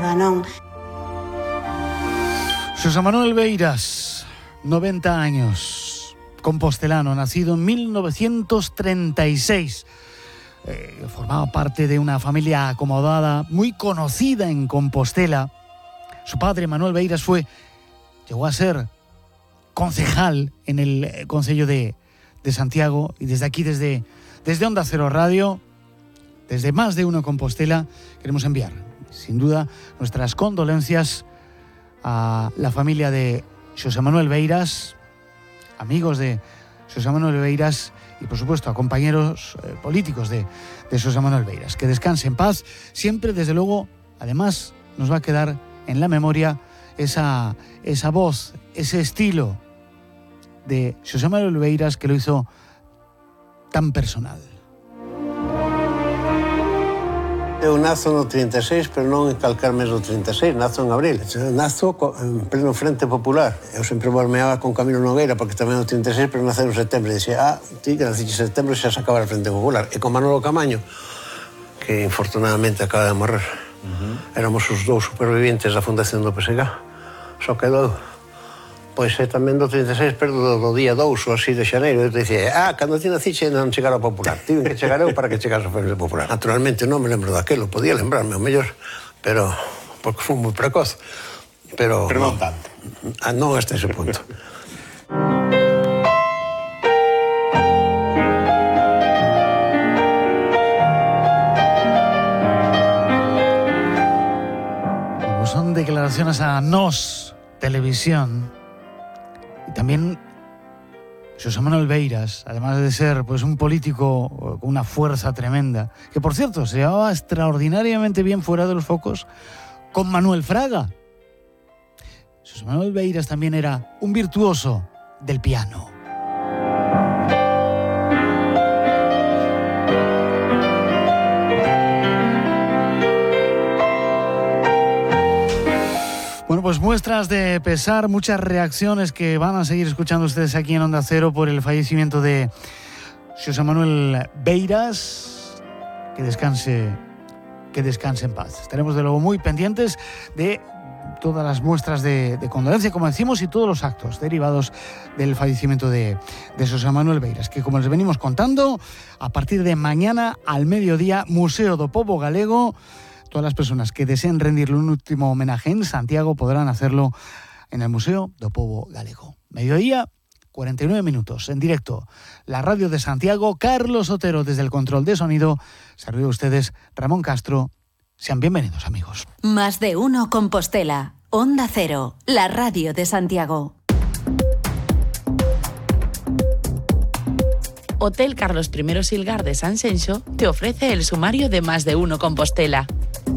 moda, non? Xosé Manuel Beiras, 90 años, compostelano, nacido en 1936. Formaba parte de una familia acomodada, muy conocida en Compostela. Su padre, Manuel Beiras, llegó a ser concejal en el Concello de Santiago, y desde aquí, desde Onda Cero Radio, desde Más de Uno Compostela, queremos enviar, sin duda, nuestras condolencias a la familia de Xosé Manuel Beiras, amigos de Xosé Manuel Beiras y, por supuesto, a compañeros políticos de Xosé Manuel Beiras. Que descanse en paz. Siempre, desde luego, además, nos va a quedar en la memoria esa voz, ese estilo de Xosé Manuel Beiras, que lo hizo tan personal. Eu nazo no 36, pero non en calcar mes do 36, nazo en abril. Nazo en pleno Frente Popular. Eu sempre balmeaba con Camilo Nogueira, porque tamén no 36, pero nace en setembro. E dixía, ti que naciste en setembro xa se acaba a Frente Popular. E con Manolo Camaño, que infortunadamente acaba de morrer. Éramos os dous supervivientes da fundación do PSG. Só quedou, pois tamén do 36, pero do día 2 ou así de xaneiro. Eu te dicía, cando ti nacixe non chegara ao Popular. Tiven que chegar eu para que chegase ao Frente Popular. Naturalmente non me lembro daquelo, podía lembrarme o mellor, pero porque fui moi precoz. Pero non tanto. Non hasta ese punto. Son declaraciones a Nos Televisión. Y también Xosé Manuel Beiras, además de ser pues un político con una fuerza tremenda, que por cierto se llevaba extraordinariamente bien fuera de los focos con Manuel Fraga. Xosé Manuel Beiras también era un virtuoso del piano. Bueno, pues muestras de pesar, muchas reacciones que van a seguir escuchando ustedes aquí en Onda Cero por el fallecimiento de Xosé Manuel Beiras. Que descanse en paz. Estaremos de luego muy pendientes de todas las muestras de condolencia, como decimos, y todos los actos derivados del fallecimiento de Xosé Manuel Beiras, que, como les venimos contando, a partir de mañana al mediodía, Museo do Pobo Galego. Todas las personas que deseen rendirle un último homenaje en Santiago podrán hacerlo en el Museo do Pobo Galego. Mediodía, 49 minutos, en directo. La radio de Santiago, Carlos Otero desde el control de sonido. Saludos a ustedes, Ramón Castro. Sean bienvenidos, amigos. Más de Uno Compostela. Onda Cero, la radio de Santiago. Hotel Carlos I Silgar de San Xenxo te ofrece el sumario de Más de Uno Compostela.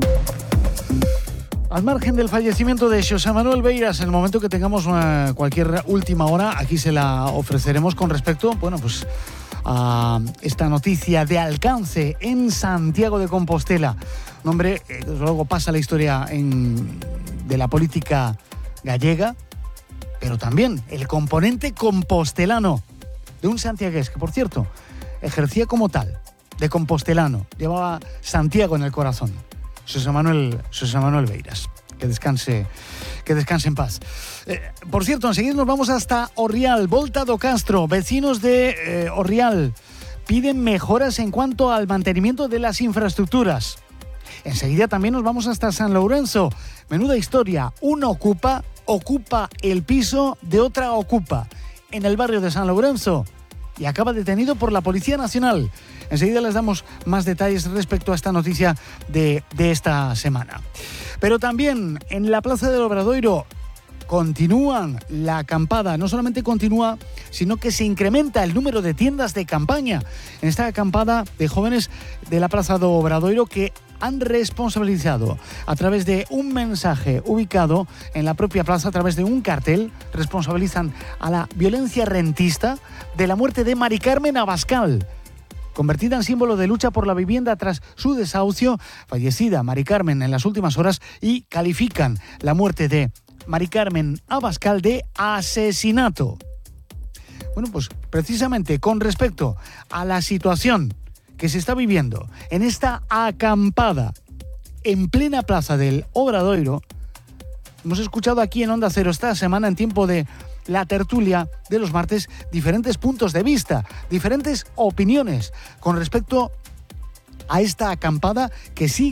Al margen del fallecimiento de Xosé Manuel Beiras, en el momento que tengamos cualquier última hora, aquí se la ofreceremos con respecto, a esta noticia de alcance en Santiago de Compostela. Un hombre que luego pasa la historia de la política gallega, pero también el componente compostelano de un santiagués que, por cierto, ejercía como tal, de compostelano, llevaba Santiago en el corazón. Xosé Manuel Beiras. Que descanse en paz. Por cierto, enseguida nos vamos hasta Orrial, Volta do Castro. Vecinos de Orrial piden mejoras en cuanto al mantenimiento de las infraestructuras. Enseguida también nos vamos hasta San Lourenço. Menuda historia. Una ocupa el piso de otra ocupa en el barrio de San Lourenço y acaba detenido por la Policía Nacional. Enseguida les damos más detalles respecto a esta noticia de esta semana. Pero también en la Plaza del Obradoiro continúan la acampada. No solamente continúa, sino que se incrementa el número de tiendas de campaña en esta acampada de jóvenes de la Plaza del Obradoiro, que han responsabilizado a través de un mensaje ubicado en la propia plaza, a través de un cartel, responsabilizan a la violencia rentista de la muerte de Mari Carmen Abascal, convertida en símbolo de lucha por la vivienda tras su desahucio, fallecida Mari Carmen en las últimas horas, y califican la muerte de Mari Carmen Abascal de asesinato. Bueno, pues precisamente con respecto a la situación que se está viviendo en esta acampada en plena plaza del Obradoiro. Hemos escuchado aquí en Onda Cero esta semana, en tiempo de la tertulia de los martes, diferentes puntos de vista, diferentes opiniones con respecto a esta acampada que sí